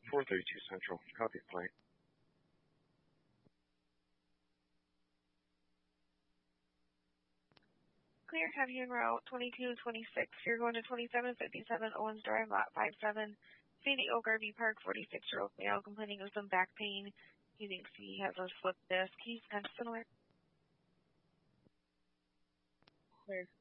432 Central. Copy flight. Clear, have you en route 2226. You're going to 2757 Owens Drive, lot 57, Sandy Oak RV Park, 46-year-old male complaining of some back pain. He thinks he has a slip disc. He's kind of similar. Clear.